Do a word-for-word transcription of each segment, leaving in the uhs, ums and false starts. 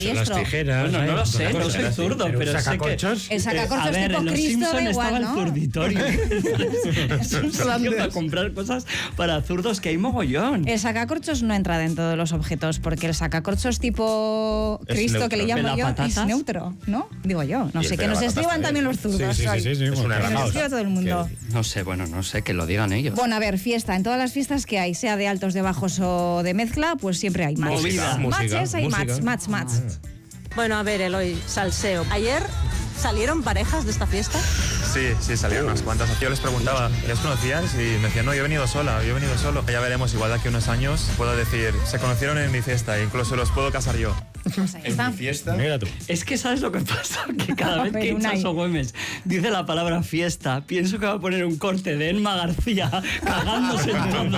Las tijeras. Bueno, no lo sé, no soy zurdo, pero, pero sé que... El sacacorchos a ver, tipo en los Cristo Simpson da igual, estaba ¿no? el zurditorio. Es un sitio para comprar cosas para zurdos que hay mogollón. El sacacorchos no entra dentro de los objetos, porque el sacacorchos tipo Es Cristo, neutro. que le llamo yo, ¿Pelapatatas? es neutro, ¿no? Digo yo. No Y sé, el que nos pelapatatas escriban también los zurdos. Sí, sí, sí, sí, sí, Es una Que nos herramienta. escriba todo el mundo. No sé, bueno, no sé, que lo digan ellos. Bueno, a ver, fiesta. En todas las fiestas que hay, sea de altos, de bajos o de mezcla, pues siempre hay match. Movida. Matches hay Música. match, match, match. Bueno, a ver, Eloy, salseo. ¿Ayer salieron parejas de esta fiesta? Sí, sí, salieron unas cuantas. Yo les preguntaba, ¿les conocías? Y me decían, no, yo he venido sola, yo he venido solo. Ya veremos, igual de aquí a unos años puedo decir, se conocieron en mi fiesta e incluso los puedo casar yo. Pues ahí está. Fiesta. Mira tú. Es que ¿sabes lo que pasa? Que cada vez que Pero Unai. Chaso Güemes dice la palabra fiesta, pienso que va a poner un corte de Enma García cagándose en todo.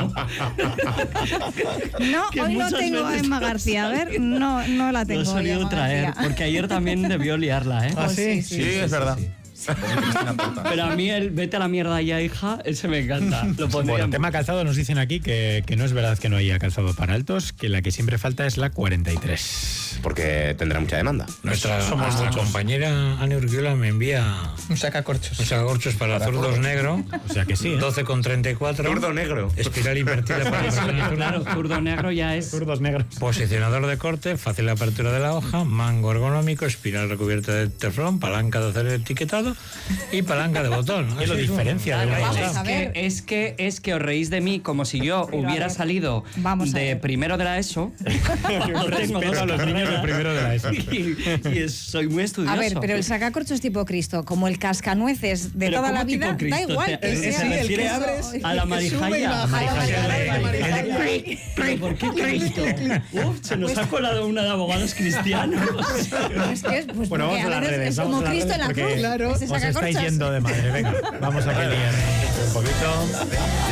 No, Que hoy no muchas tengo a veces- Emma García. A ver, no, no la Lo tengo. he hoy, solido Emma traer, García. porque ayer también debió liarla, ¿eh? Ah, sí, Sí, es verdad. Pero a mí el vete a la mierda ya, hija, ese me encanta. Lo pondría Bueno, en- tema calzado, nos dicen aquí que, que no es verdad que no haya calzado para altos, que la que siempre falta es la cuarenta y tres. Porque tendrá mucha demanda. Nuestra Somos nuestra muchos. compañera Ani Urquiola me envía Un sacacorchos. un sacacorchos para, zurdos negro, O sea que sí, ¿eh? doce con treinta y cuatro. Zurdo negro. Espiral invertida para personas Claro, zurdo negro ya es... Zurdos negros. Posicionador de corte, fácil apertura de la hoja, mango ergonómico, espiral recubierta de teflón, palanca de acero etiquetado y palanca de botón. ¿Qué lo Así es diferencia de como- una Vamos cosa? a Es que, ver. es que es que os reís de mí como si yo Pero a hubiera ver. salido Vamos a de ver. primero de la ESO. No tengo Respeto dos a los niños de carreras. primero de la ESO. Y, y es- soy muy estudioso. A ver, pero el sacacorchos tipo Cristo, como el cascanueces de Pero toda ¿cómo la vida, tipo Cristo? da igual. Te- que ese sea se el refiere que a- abres, a la el que sube y marijaya. baja, la Marijaya. marijaya, la marijaya. ¿Pero por qué Cristo? Uf, se nos ha colado una de abogados cristianos. Es que es, pues, Bueno, porque vamos a las a veces redes. es vamos como a las Cristo en la redes cruz. porque Claro. Ese Os estáis sacacorchos. yendo de madre. Venga, vamos a que líen un poquito.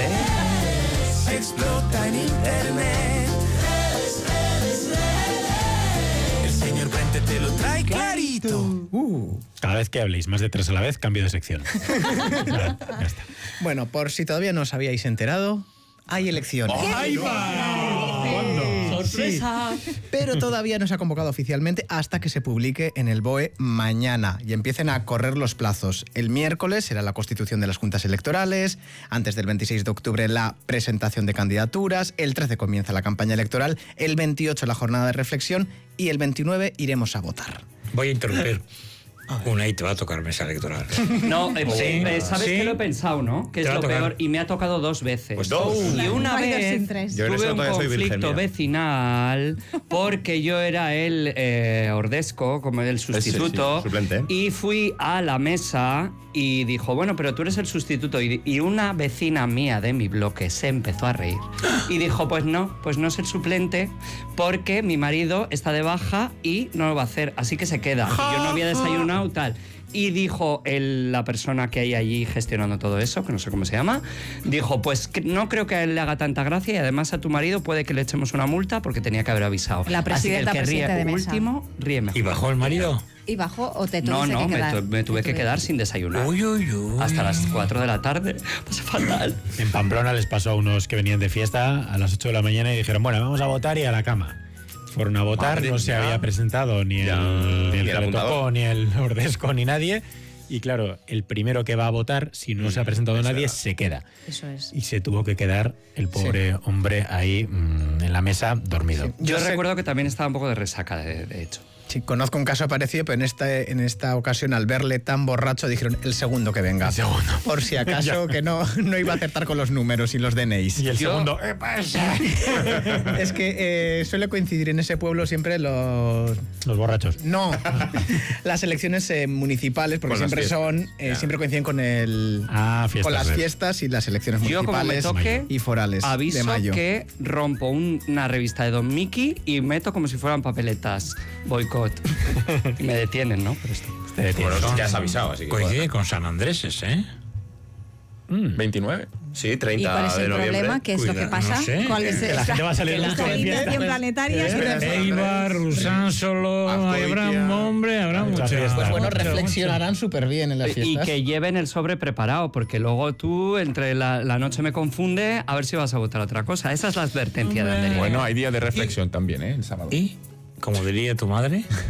Explota en internet. El señor Brente te lo trae clarito. Cada vez que habléis más de tres a la vez, cambio de sección. Claro, ya está. Bueno, por si todavía no os habíais enterado, hay elecciones. ¡Ahí va! ¿Cuándo? ¡Sorpresa! Pero todavía no se ha convocado oficialmente hasta que se publique en el B O E mañana y empiecen a correr los plazos. El miércoles será la constitución de las juntas electorales, antes del veintiséis de octubre la presentación de candidaturas, el trece comienza la campaña electoral, el veintiocho la jornada de reflexión y el veintinueve iremos a votar. Voy a interrumpir. Unai te va a tocar mesa electoral. No, eh, Sí, eh, sabes sí. que lo he pensado, ¿no? Que Te es va a lo tocar. peor y me ha tocado dos veces. Pues dos. Y una No hay dos vez sin tres. Yo en eso tuve un todavía soy virgen, conflicto mira. vecinal porque yo era el eh, ordesco, como el sustituto, sí, suplente. y fui a la mesa y dijo, bueno, pero tú eres el sustituto. Y, y una vecina mía de mi bloque se empezó a reír y dijo, pues no, pues no es el suplente porque mi marido está de baja y no lo va a hacer, así que se queda. Y yo no había desayunado tal. Y dijo el- la persona que hay allí gestionando todo eso, que no sé cómo se llama, dijo, pues que no creo que a él le haga tanta gracia y además a tu marido puede que le echemos una multa porque tenía que haber avisado. La presidenta, Así que el que ríe presidenta de mesa. último, ríe mejor. ¿Y bajó el marido? ¿Y bajo o te No, tuviste no, que me, quedar? tu- me tuve que quedar sin desayunar. Uy, uy, uy. Hasta las cuatro de la tarde. Pasé fatal. En Pamplona les pasó a unos que venían de fiesta a las ocho de la mañana y dijeron, bueno, vamos a votar y a la cama. Fueron a votar, Madre no se mía. había presentado ni el, Ya, ni el ni el Teletocó, apuntador. ni el Ordesco, ni nadie. Y claro, el primero que va a votar, si no se ha presentado nadie, se queda. Eso es. Y se tuvo que quedar el pobre hombre ahí mm, en la mesa dormido. Sí. Yo, Yo sé- recuerdo que también estaba un poco de resaca, de, de hecho. Sí, conozco un caso parecido, pero en esta, en esta ocasión, al verle tan borracho, dijeron el segundo que venga. El segundo. Por si acaso, que no, no iba a acertar con los números y los D N Is. Y el Yo- segundo, ¿qué pasa? Es que eh, suele coincidir en ese pueblo siempre los... Los borrachos. No, las elecciones eh, municipales, porque Con las siempre fiestas. son, eh, Ya. siempre coinciden con el... Ah, fiestas. con las de- fiestas y las elecciones Yo, como me municipales toque, y forales de aviso mayo. que rompo un- una revista de Don Mickey y meto como si fueran papeletas. Boicot. Y me detienen, ¿no? Por esto. Te detienes. Bueno, ya has avisado, así que... Coincide con San Andreses, ¿eh? veintinueve. Sí, ¿Y treinta cuál es de el noviembre. problema? ¿Qué es lo que Cuidado, pasa? no sé. ¿Cuál es Que la gente va a salir la justo de fiesta. habitación planetaria? Eibar, Rusán, Solo, Azcoitia. habrá un hombre, habrá Muchas muchas. fiestas. Pues bueno, muchas, reflexionarán súper bien en las Y fiestas. que lleven el sobre preparado, porque luego tú, entre la, la noche me confunde, a ver si vas a votar otra cosa. Esa es la advertencia de Andería. Bueno, hay día de reflexión también, ¿eh? El sábado. muchas. ¿Y? como diría tu madre,